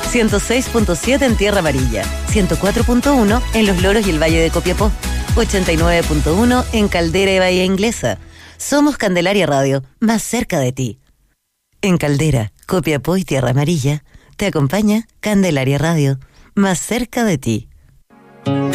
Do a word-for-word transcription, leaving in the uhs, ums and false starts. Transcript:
ciento seis punto siete en Tierra Amarilla, ciento cuatro punto uno en Los Loros y el Valle de Copiapó, ochenta y nueve punto uno en Caldera y Bahía Inglesa. Somos Candelaria Radio, más cerca de ti. En Caldera, Copiapó y Tierra Amarilla, te acompaña Candelaria Radio, más cerca de ti.